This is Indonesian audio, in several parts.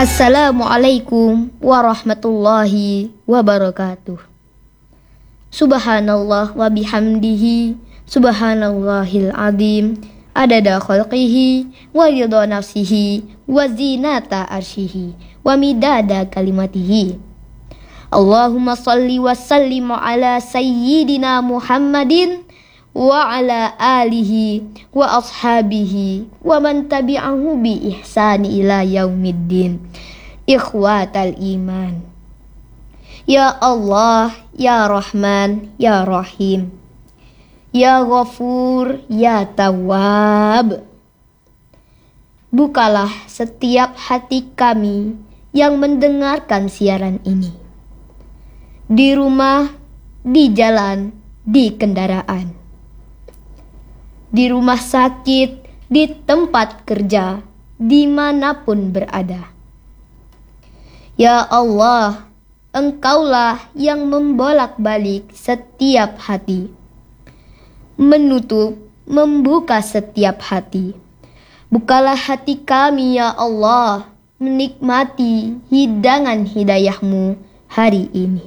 Assalamualaikum warahmatullahi wabarakatuh. Subhanallah wa bihamdihi, subhanallahil azim, adada khalqihi wa ridha nafsihi wa zinata arsyihi wa midada kalimatihi. Allahumma salli wa sallim ala sayyidina Muhammadin wa ala alihi wa ashabihi wa man tabi'ahu bi ihsani ila yaumiddin. Ikhwatal iman, ya Allah, ya Rahman, ya Rahim, ya Ghafur, ya Tawwab, bukalah setiap hati kami yang mendengarkan siaran ini, di rumah, di jalan, di kendaraan, di rumah sakit, di tempat kerja, dimanapun berada. Ya Allah, Engkaulah yang membolak-balik setiap hati, menutup, membuka setiap hati. Bukalah hati kami ya Allah, menikmati hidangan hidayah-Mu hari ini.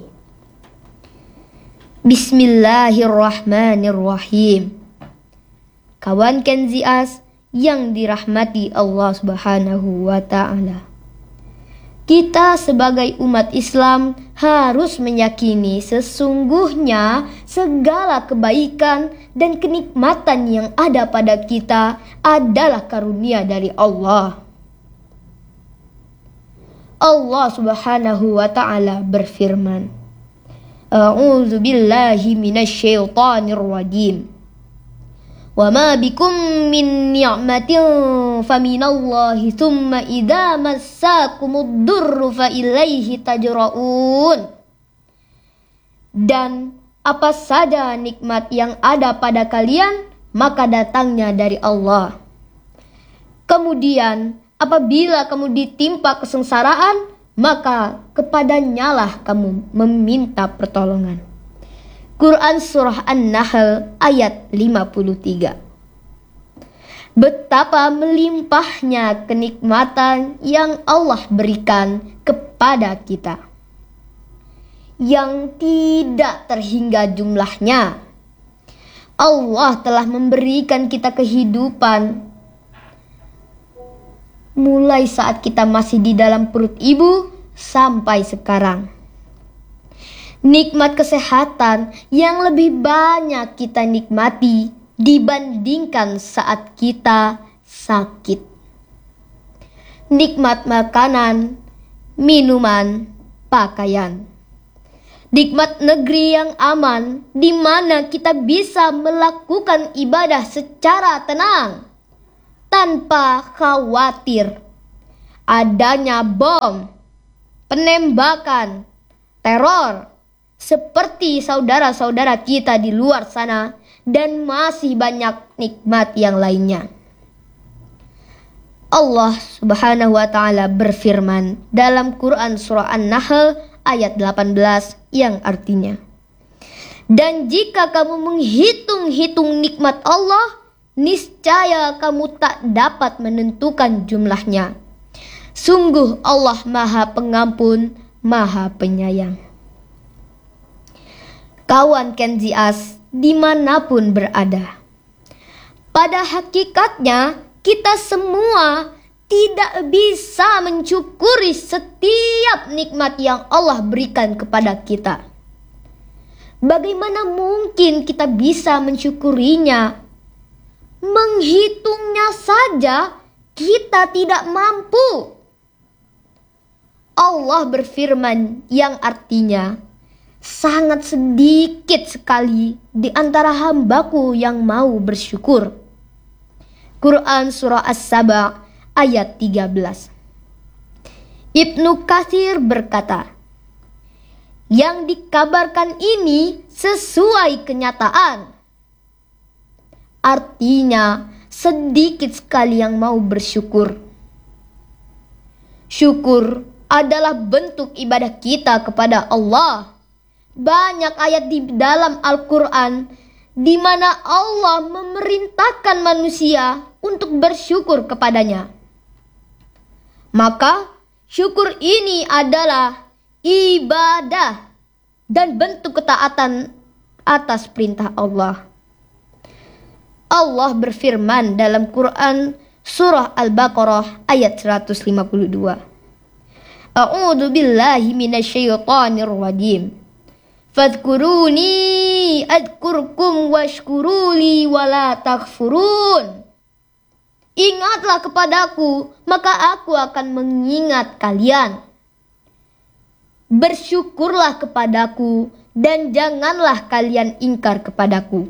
Bismillahirrahmanirrahim. Kawan Kenzias yang dirahmati Allah Subhanahu wa Ta'ala, kita sebagai umat Islam harus meyakini sesungguhnya segala kebaikan dan kenikmatan yang ada pada kita adalah karunia dari Allah. Allah Subhanahu wa Ta'ala berfirman, A'udzu billahi minasyaitonir rajim. Wa ma bikum min ni'matin faminallahi thumma idza massakumud durru fa ilaihi tajra'un. Dan apa saja nikmat yang ada pada kalian, maka datangnya dari Allah. Kemudian apabila kamu ditimpa kesengsaraan, maka kepadanyalah kamu meminta pertolongan. Quran Surah An-Nahl ayat 53. Betapa melimpahnya kenikmatan yang Allah berikan kepada kita, yang tidak terhingga jumlahnya. Allah telah memberikan kita kehidupan mulai saat kita masih di dalam perut ibu sampai sekarang. Nikmat kesehatan yang lebih banyak kita nikmati dibandingkan saat kita sakit. Nikmat makanan, minuman, pakaian. Nikmat negeri yang aman di mana kita bisa melakukan ibadah secara tenang tanpa khawatir adanya bom, penembakan, teror seperti saudara-saudara kita di luar sana, dan masih banyak nikmat yang lainnya. Allah Subhanahu wa Ta'ala berfirman dalam Quran Surah An-Nahl ayat 18 yang artinya, dan jika kamu menghitung-hitung nikmat Allah, niscaya kamu tak dapat menentukan jumlahnya. Sungguh Allah Maha Pengampun, Maha Penyayang. Kawan Kenzias dimanapun berada, pada hakikatnya kita semua tidak bisa mencukuri setiap nikmat yang Allah berikan kepada kita. Bagaimana mungkin kita bisa mencukurinya? Menghitungnya saja kita tidak mampu. Allah berfirman yang artinya, sangat sedikit sekali di antara hambaku yang mau bersyukur. Quran Surah As-Saba ayat 13. Ibnu Katsir berkata, yang dikabarkan ini sesuai kenyataan. Artinya sedikit sekali yang mau bersyukur. Syukur adalah bentuk ibadah kita kepada Allah. Banyak ayat di dalam Al-Quran di mana Allah memerintahkan manusia untuk bersyukur kepadanya. Maka syukur ini adalah ibadah dan bentuk ketaatan atas perintah Allah. Allah berfirman dalam Quran surah Al-Baqarah ayat 152. A'udzu billahi minasyaitonir rajim. Fadhkuruni adkurkum washkuruli wala takfurun. Ingatlah kepadaku, maka aku akan mengingat kalian. Bersyukurlah kepadaku, dan janganlah kalian ingkar kepadaku.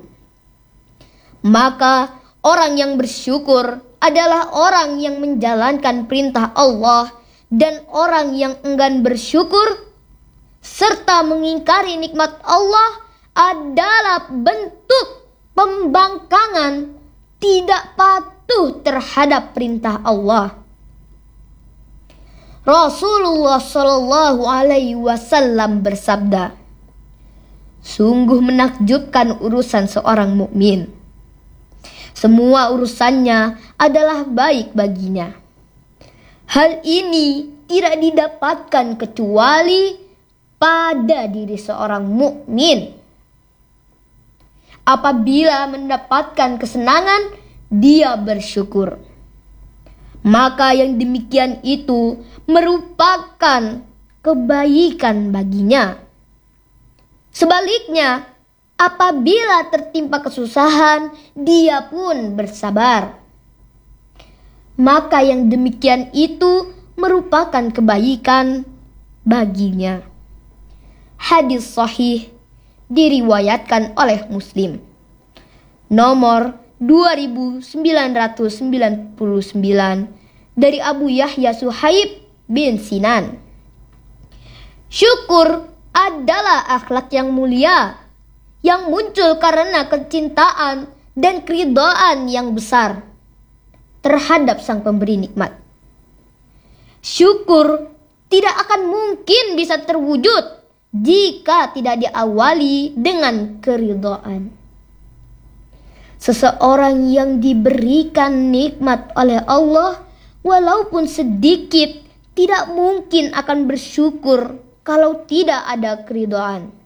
Maka orang yang bersyukur adalah orang yang menjalankan perintah Allah, dan orang yang enggan bersyukur serta mengingkari nikmat Allah adalah bentuk pembangkangan, tidak patuh terhadap perintah Allah. Rasulullah Shallallahu Alaihi Wasallam bersabda, sungguh menakjubkan urusan seorang mukmin. Semua urusannya adalah baik baginya. Hal ini tidak didapatkan kecuali pada diri seorang mukmin. Apabila mendapatkan kesenangan, dia bersyukur. Maka yang demikian itu merupakan kebaikan baginya. Sebaliknya, apabila tertimpa kesusahan, dia pun bersabar. Maka yang demikian itu merupakan kebaikan baginya. Hadis sahih diriwayatkan oleh Muslim. Nomor 2999 dari Abu Yahya Suhaib bin Sinan. Syukur adalah akhlak yang mulia yang muncul karena kecintaan dan keridhaan yang besar terhadap sang pemberi nikmat. Syukur tidak akan mungkin bisa terwujud jika tidak diawali dengan keridhaan. Seseorang yang diberikan nikmat oleh Allah, walaupun sedikit, tidak mungkin akan bersyukur kalau tidak ada keridhaan.